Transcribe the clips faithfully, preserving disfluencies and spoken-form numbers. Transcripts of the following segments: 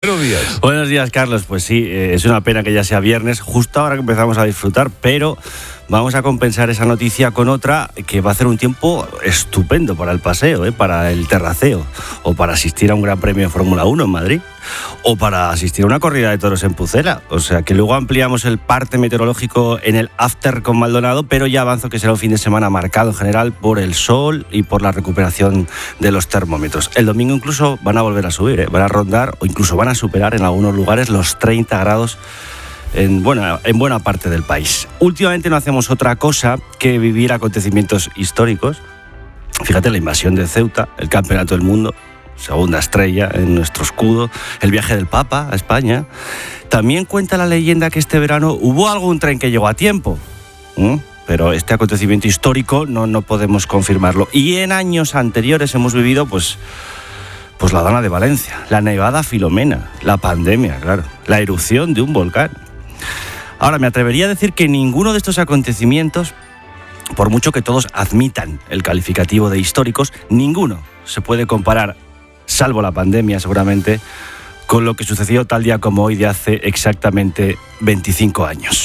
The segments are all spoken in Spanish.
Buenos días. Buenos días, Carlos. Pues sí, eh, es una pena que ya sea viernes, justo ahora que empezamos a disfrutar, pero vamos a compensar esa noticia con otra que va a hacer un tiempo estupendo para el paseo, ¿eh? Para el terraceo, o para asistir a un gran premio de Fórmula uno en Madrid, o para asistir a una corrida de toros en Pucela. O sea que luego ampliamos el parte meteorológico en el after con Maldonado, pero ya avanzo que será un fin de semana marcado en general por el sol y por la recuperación de los termómetros. El domingo incluso van a volver a subir, ¿eh? Van a rondar o incluso van a superar en algunos lugares los treinta grados en buena, en buena parte del país. Últimamente no hacemos otra cosa que vivir acontecimientos históricos. Fíjate, la invasión de Ceuta, el campeonato del mundo, segunda estrella en nuestro escudo, el viaje del Papa a España. También cuenta la leyenda que este verano hubo algún tren que llegó a tiempo, ¿Mm? pero este acontecimiento histórico no, no podemos confirmarlo. Y en años anteriores hemos vivido pues, pues la Dana de Valencia, la nevada Filomena, la pandemia, claro, la erupción de un volcán. Ahora, me atrevería a decir que ninguno de estos acontecimientos, por mucho que todos admitan el calificativo de históricos, ninguno se puede comparar, salvo la pandemia seguramente, con lo que sucedió tal día como hoy de hace exactamente veinticinco años.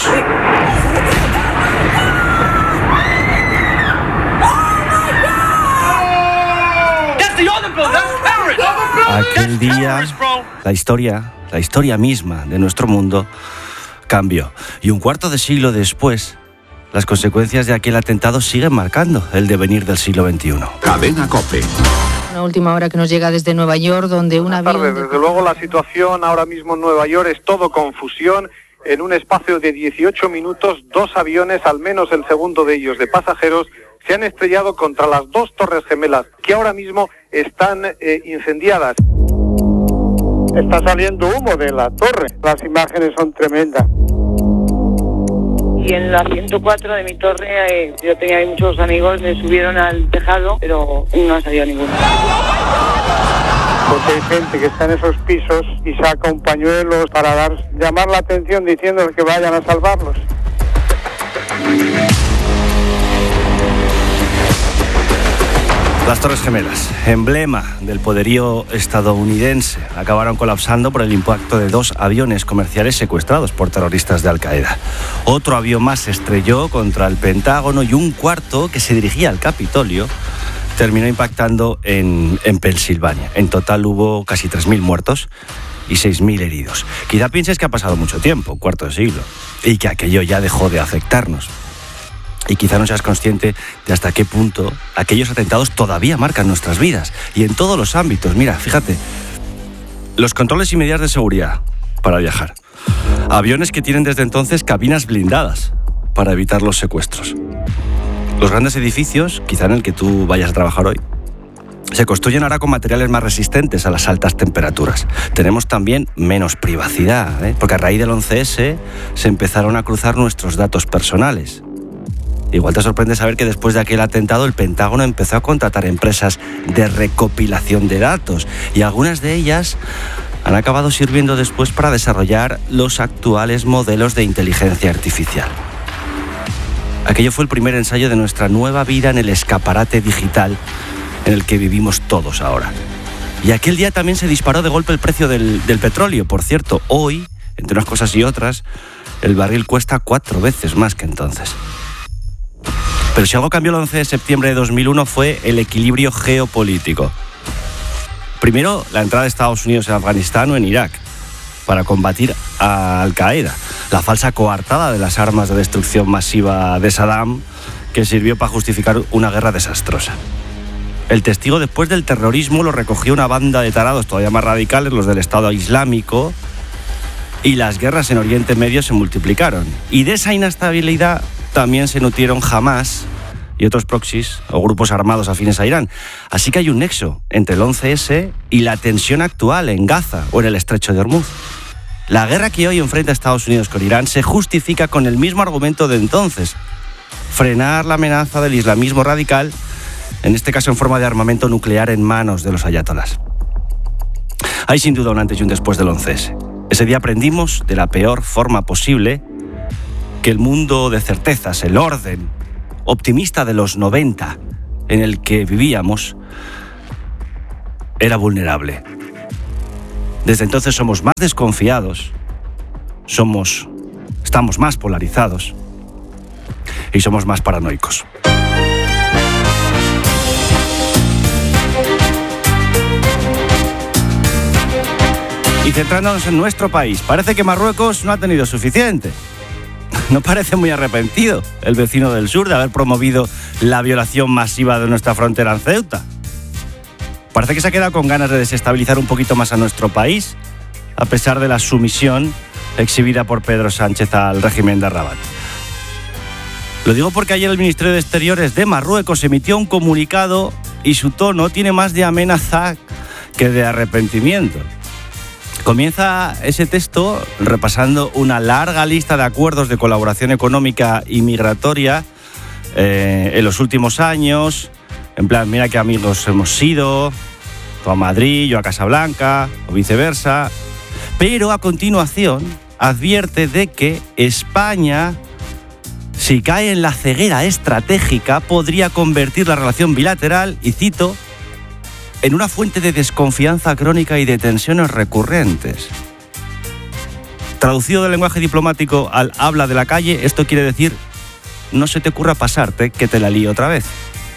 Aquel día, la historia, la historia misma de nuestro mundo cambió. Y un cuarto de siglo después, las consecuencias de aquel atentado siguen marcando el devenir del siglo veintiuno. Cadena COPE. Una última hora que nos llega desde Nueva York, donde un avión... Buenas tardes. Desde luego la situación ahora mismo en Nueva York es todo confusión. En un espacio de dieciocho minutos, dos aviones, al menos el segundo de ellos de pasajeros, se han estrellado contra las dos torres gemelas que ahora mismo están eh, incendiadas. Está saliendo humo de la torre, las imágenes son tremendas. Y en la ciento cuatro de mi torre, eh, yo tenía ahí muchos amigos, me subieron al tejado, pero no ha salido ninguno. Porque hay gente que está en esos pisos y saca un pañuelo para dar, llamar la atención diciendo que vayan a salvarlos. Las Torres Gemelas, emblema del poderío estadounidense, acabaron colapsando por el impacto de dos aviones comerciales secuestrados por terroristas de Al-Qaeda. Otro avión más se estrelló contra el Pentágono y un cuarto, que se dirigía al Capitolio, terminó impactando en, en Pensilvania. En total hubo casi tres mil muertos y seis mil heridos. Quizá pienses que ha pasado mucho tiempo, un cuarto de siglo, y que aquello ya dejó de afectarnos. Y quizá no seas consciente de hasta qué punto aquellos atentados todavía marcan nuestras vidas. Y en todos los ámbitos. Mira, fíjate. Los controles y medidas de seguridad para viajar. Aviones que tienen desde entonces cabinas blindadas para evitar los secuestros. Los grandes edificios, quizá en el que tú vayas a trabajar hoy, se construyen ahora con materiales más resistentes a las altas temperaturas. Tenemos también menos privacidad, ¿eh? Porque a raíz del once ese se empezaron a cruzar nuestros datos personales. Igual te sorprende saber que después de aquel atentado el Pentágono empezó a contratar empresas de recopilación de datos y algunas de ellas han acabado sirviendo después para desarrollar los actuales modelos de inteligencia artificial. Aquello fue el primer ensayo de nuestra nueva vida en el escaparate digital en el que vivimos todos ahora. Y aquel día también se disparó de golpe el precio del, del petróleo. Por cierto, hoy, entre unas cosas y otras, el barril cuesta cuatro veces más que entonces. Pero si algo cambió el once de septiembre de dos mil uno fue el equilibrio geopolítico. Primero, la entrada de Estados Unidos en Afganistán o en Irak para combatir a Al-Qaeda, la falsa coartada de las armas de destrucción masiva de Saddam que sirvió para justificar una guerra desastrosa. El testigo después del terrorismo lo recogió una banda de tarados todavía más radicales, los del Estado Islámico, y las guerras en Oriente Medio se multiplicaron. Y de esa inestabilidad también se nutrieron Hamás y otros proxies o grupos armados afines a Irán. Así que hay un nexo entre el once ese y la tensión actual en Gaza o en el estrecho de Hormuz. La guerra que hoy enfrenta Estados Unidos con Irán se justifica con el mismo argumento de entonces: frenar la amenaza del islamismo radical, en este caso en forma de armamento nuclear en manos de los ayatolás. Hay sin duda un antes y un después del once ese. Ese día aprendimos de la peor forma posible que el mundo de certezas, el orden optimista de los noventa en el que vivíamos, era vulnerable. Desde entonces somos más desconfiados, somos, estamos más polarizados y somos más paranoicos. Y centrándonos en nuestro país, parece que Marruecos no ha tenido suficiente. No parece muy arrepentido el vecino del sur de haber promovido la violación masiva de nuestra frontera en Ceuta. Parece que se ha quedado con ganas de desestabilizar un poquito más a nuestro país, a pesar de la sumisión exhibida por Pedro Sánchez al régimen de Rabat. Lo digo porque ayer el Ministerio de Exteriores de Marruecos emitió un comunicado y su tono tiene más de amenaza que de arrepentimiento. Comienza ese texto repasando una larga lista de acuerdos de colaboración económica y migratoria eh, en los últimos años. En plan, mira qué amigos hemos sido, tú a Madrid, yo a Casablanca, o viceversa. Pero a continuación advierte de que España, si cae en la ceguera estratégica, podría convertir la relación bilateral, y cito, en una fuente de desconfianza crónica y de tensiones recurrentes. Traducido del lenguaje diplomático al habla de la calle, esto quiere decir: no se te ocurra pasarte, que te la lío otra vez.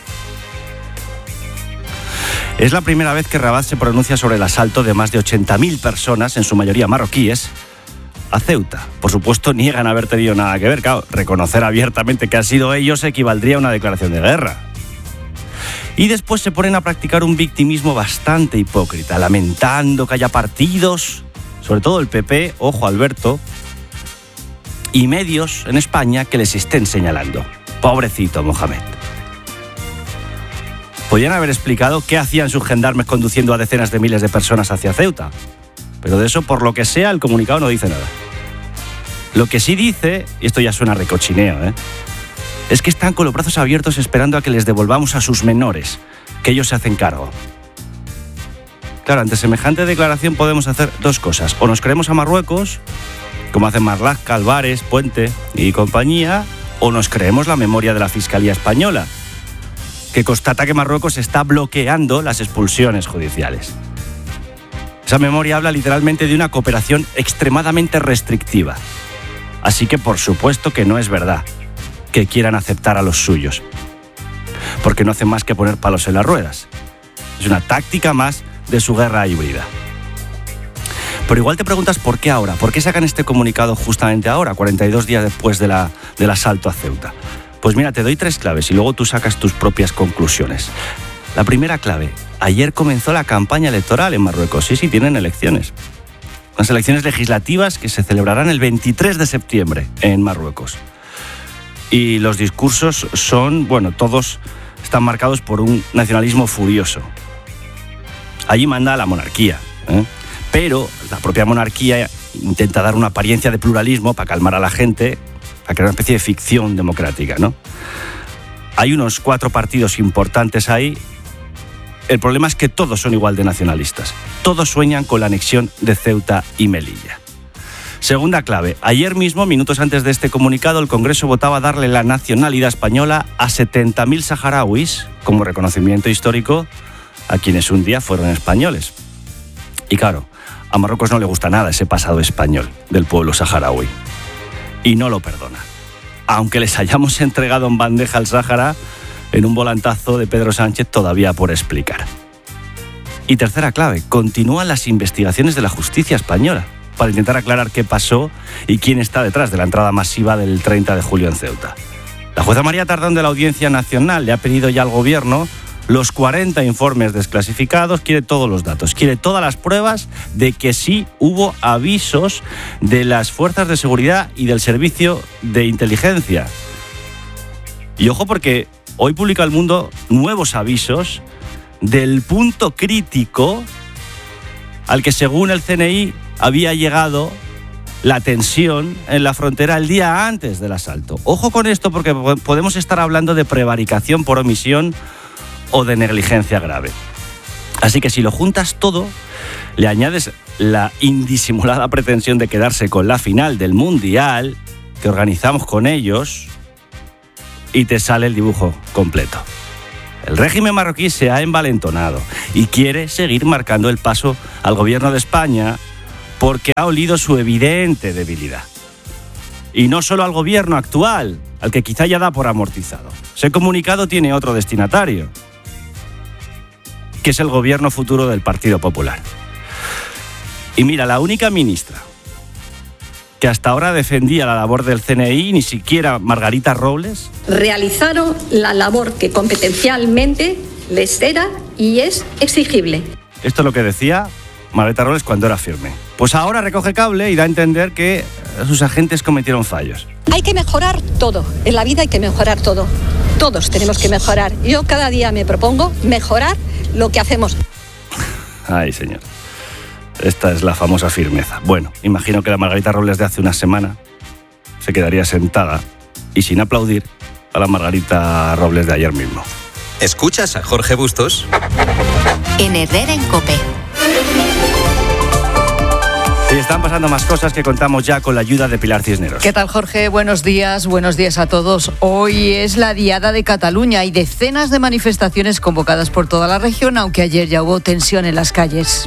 Es la primera vez que Rabat se pronuncia sobre el asalto de más de ochenta mil personas, en su mayoría marroquíes, a Ceuta. Por supuesto, niegan haber tenido nada que ver. Claro, reconocer abiertamente que han sido ellos equivaldría a una declaración de guerra. Y después se ponen a practicar un victimismo bastante hipócrita, lamentando que haya partidos, sobre todo el P P, ojo Alberto, y medios en España que les estén señalando. Pobrecito Mohamed. Podrían haber explicado qué hacían sus gendarmes conduciendo a decenas de miles de personas hacia Ceuta, pero de eso, por lo que sea, el comunicado no dice nada. Lo que sí dice, y esto ya suena recochineo, ¿eh?, es que están con los brazos abiertos esperando a que les devolvamos a sus menores, que ellos se hacen cargo. Claro, ante semejante declaración podemos hacer dos cosas. O nos creemos a Marruecos, como hacen Marlaska, Álvarez, Puente y compañía, o nos creemos la memoria de la Fiscalía Española, que constata que Marruecos está bloqueando las expulsiones judiciales. Esa memoria habla literalmente de una cooperación extremadamente restrictiva. Así que por supuesto que no es verdad que quieran aceptar a los suyos, porque no hacen más que poner palos en las ruedas. Es una táctica más de su guerra híbrida. Pero igual te preguntas por qué ahora, por qué sacan este comunicado justamente ahora, cuarenta y dos días después de la, del asalto a Ceuta. Pues mira, te doy tres claves y luego tú sacas tus propias conclusiones. La primera clave: ayer comenzó la campaña electoral en Marruecos. Sí, sí, tienen elecciones. Unas elecciones legislativas que se celebrarán el veintitrés de septiembre en Marruecos. Y los discursos son, bueno, todos están marcados por un nacionalismo furioso. Allí manda la monarquía, ¿eh? Pero la propia monarquía intenta dar una apariencia de pluralismo para calmar a la gente, para crear una especie de ficción democrática, ¿no? Hay unos cuatro partidos importantes ahí. El problema es que todos son igual de nacionalistas. Todos sueñan con la anexión de Ceuta y Melilla. Segunda clave: ayer mismo, minutos antes de este comunicado, el Congreso votaba darle la nacionalidad española a setenta mil saharauis como reconocimiento histórico a quienes un día fueron españoles. Y claro, a Marruecos no le gusta nada ese pasado español del pueblo saharaui. Y no lo perdona. Aunque les hayamos entregado en bandeja al Sáhara en un volantazo de Pedro Sánchez todavía por explicar. Y tercera clave: continúan las investigaciones de la justicia española para intentar aclarar qué pasó y quién está detrás de la entrada masiva del treinta de julio en Ceuta. La jueza María Tardón de la Audiencia Nacional le ha pedido ya al gobierno los cuarenta informes desclasificados, quiere todos los datos, quiere todas las pruebas de que sí hubo avisos de las fuerzas de seguridad y del servicio de inteligencia. Y ojo, porque hoy publica El Mundo nuevos avisos del punto crítico al que, según el C N I, había llegado la tensión en la frontera el día antes del asalto. Ojo con esto, porque podemos estar hablando de prevaricación por omisión o de negligencia grave. Así que si lo juntas todo, le añades la indisimulada pretensión de quedarse con la final del Mundial que organizamos con ellos y te sale el dibujo completo. El régimen marroquí se ha envalentonado y quiere seguir marcando el paso al gobierno de España porque ha olido su evidente debilidad. Y no solo al gobierno actual, al que quizá ya da por amortizado. Ese comunicado tiene otro destinatario, que es el gobierno futuro del Partido Popular. Y mira, la única ministra que hasta ahora defendía la labor del C N I, ni siquiera Margarita Robles, realizaron la labor que competencialmente les era y es exigible. Esto es lo que decía Margarita Robles cuando era firme. Pues ahora recoge cable y da a entender que sus agentes cometieron fallos. Hay que mejorar todo, en la vida hay que mejorar todo. Todos tenemos que mejorar. Yo cada día me propongo mejorar lo que hacemos. Ay, señor. Esta es la famosa firmeza. Bueno, imagino que la Margarita Robles de hace una semana se quedaría sentada y sin aplaudir a la Margarita Robles de ayer mismo. ¿Escuchas a Jorge Bustos? En Herrera en COPE. Y están pasando más cosas que contamos ya con la ayuda de Pilar Cisneros. ¿Qué tal, Jorge? Buenos días, buenos días a todos. Hoy es la Diada de Cataluña. Hay decenas de manifestaciones convocadas por toda la región, aunque ayer ya hubo tensión en las calles.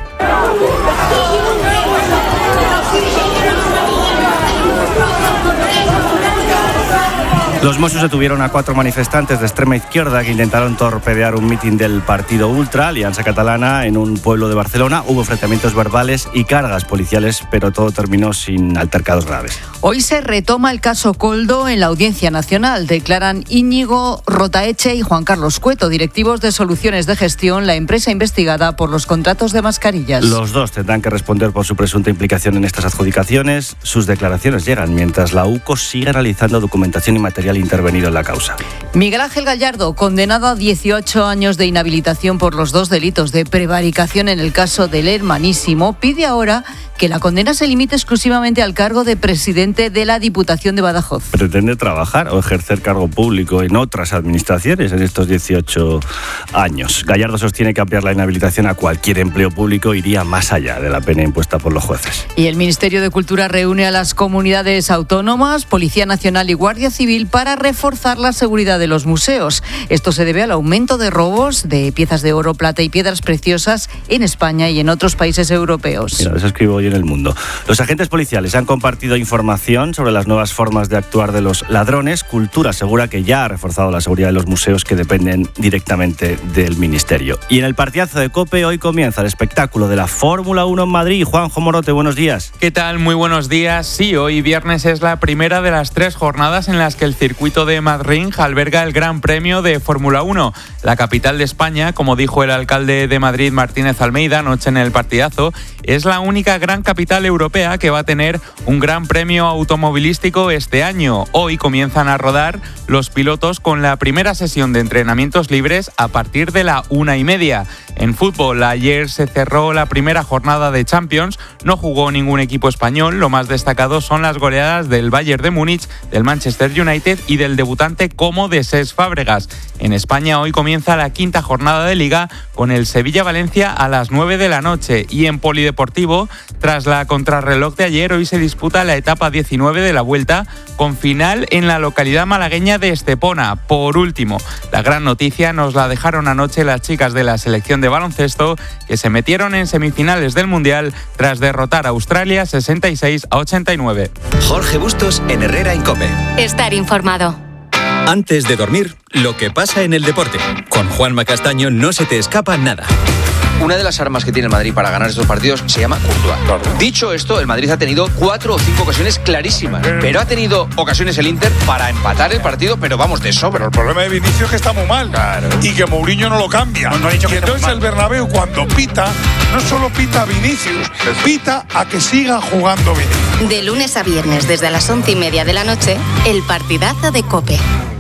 Los Mossos detuvieron a cuatro manifestantes de extrema izquierda que intentaron torpedear un mitin del partido Ultra, Alianza Catalana, en un pueblo de Barcelona. Hubo enfrentamientos verbales y cargas policiales, pero todo terminó sin altercados graves. Hoy se retoma el caso Koldo en la Audiencia Nacional. Declaran Íñigo Rotaeche y Juan Carlos Cueto, directivos de Soluciones de Gestión, la empresa investigada por los contratos de mascarillas. Los dos tendrán que responder por su presunta implicación en estas adjudicaciones. Sus declaraciones llegan mientras la U C O sigue analizando documentación y material intervenido en la causa. Miguel Ángel Gallardo, condenado a dieciocho años de inhabilitación por los dos delitos de prevaricación en el caso del Hermanísimo, pide ahora que la condena se limite exclusivamente al cargo de presidente de la Diputación de Badajoz. ¿Pretende trabajar o ejercer cargo público en otras administraciones en estos dieciocho años? Gallardo sostiene que ampliar la inhabilitación a cualquier empleo público iría más allá de la pena impuesta por los jueces. Y el Ministerio de Cultura reúne a las comunidades autónomas, Policía Nacional y Guardia Civil para reforzar la seguridad de los museos. Esto se debe al aumento de robos de piezas de oro, plata y piedras preciosas en España y en otros países europeos. Mira, eso escribo hoy en El Mundo. Los agentes policiales han compartido información sobre las nuevas formas de actuar de los ladrones. Cultura asegura que ya ha reforzado la seguridad de los museos que dependen directamente del Ministerio. Y en el partidazo de COPE hoy comienza el espectáculo de la Fórmula uno en Madrid. Juanjo Morote, buenos días. ¿Qué tal? Muy buenos días. Sí, hoy viernes es la primera de las tres jornadas en las que el circuito de Madrid alberga el Gran Premio de Fórmula uno. La capital de España, como dijo el alcalde de Madrid, Martínez Almeida, anoche en el partidazo, es la única gran capital europea que va a tener un gran premio automovilístico este año. Hoy comienzan a rodar los pilotos con la primera sesión de entrenamientos libres a partir de la una y media. En fútbol, ayer se cerró la primera jornada de Champions, no jugó ningún equipo español, lo más destacado son las goleadas del Bayern de Múnich, del Manchester United y del debutante Como de Cesc Fábregas. En España hoy comienza la quinta jornada de Liga con el Sevilla-Valencia a las nueve de la noche y en polideportivo, tras la contrarreloj de ayer, hoy se disputa la etapa diecinueve de la Vuelta con final en la localidad malagueña de Estepona. Por último, la gran noticia nos la dejaron anoche las chicas de la selección de baloncesto que se metieron en semifinales del Mundial tras derrotar a Australia sesenta y seis a ochenta y nueve. Jorge Bustos en Herrera en COPE. Estar informado. Antes de dormir, lo que pasa en el deporte. Con Juanma Castaño no se te escapa nada. Una de las armas que tiene el Madrid para ganar estos partidos se llama Courtois. Dicho esto, el Madrid ha tenido cuatro o cinco ocasiones clarísimas, pero ha tenido ocasiones el Inter para empatar el partido, pero vamos, de sobra. El problema de Vinicius es que está muy mal, claro, y que Mourinho no lo cambia. No, no ha dicho que y entonces el Bernabéu, cuando pita, no solo pita a Vinicius, pita a que siga jugando Vinicius. De lunes a viernes, desde las once y media de la noche, el partidazo de COPE.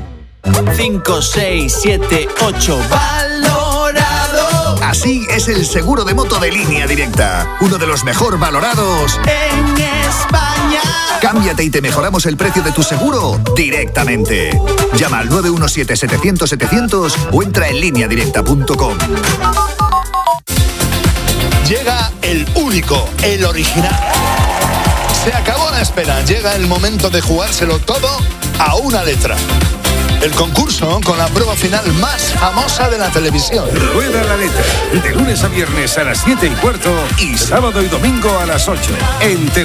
cinco, seis, siete, ocho, valorado. Así es el seguro de moto de Línea Directa, uno de los mejor valorados en España. Cámbiate y te mejoramos el precio de tu seguro directamente. Llama al nueve uno siete, setecientos, setecientos o entra en línea directa punto com. Llega el único, el original. Se acabó la espera, llega el momento de jugárselo todo a una letra. El concurso con la prueba final más famosa de la televisión. Rueda la letra. De lunes a viernes a las siete y cuarto y sábado y domingo a las ocho. En